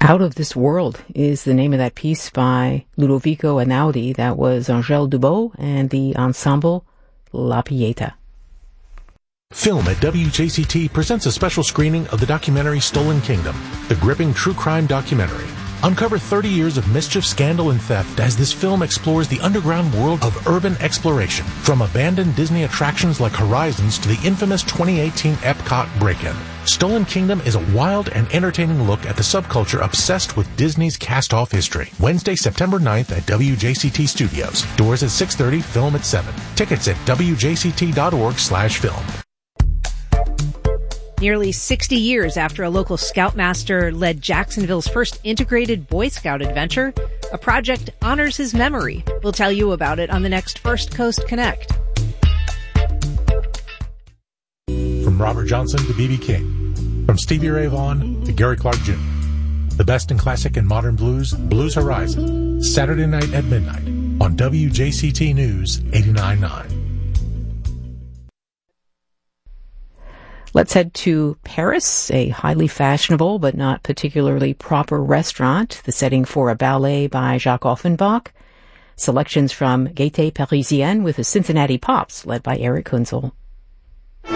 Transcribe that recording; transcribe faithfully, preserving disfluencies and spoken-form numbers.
Out of This World is the name of that piece by Ludovico Einaudi. That was Angèle Dubot and the ensemble La Pieta. Film at W J C T presents a special screening of the documentary Stolen Kingdom, the gripping true crime documentary. Uncover thirty years of mischief, scandal, and theft as this film explores the underground world of urban exploration, from abandoned Disney attractions like Horizons to the infamous twenty eighteen Epcot break-in. Stolen Kingdom is a wild and entertaining look at the subculture obsessed with Disney's cast-off history. Wednesday, September ninth at W J C T Studios. Doors at six thirty, film at seven. Tickets at W J C T dot org slash film. Nearly sixty years after a local scoutmaster led Jacksonville's first integrated Boy Scout adventure, a project honors his memory. We'll tell you about it on the next First Coast Connect. From Robert Johnson to B B King, from Stevie Ray Vaughan to Gary Clark Junior The best in classic and modern blues, Blues Horizon, Saturday night at midnight on W J C T News eighty-nine point nine. Let's head to Paris, a highly fashionable but not particularly proper restaurant, the setting for a ballet by Jacques Offenbach. Selections from Gaieté Parisienne with the Cincinnati Pops, led by Eric Kunzel.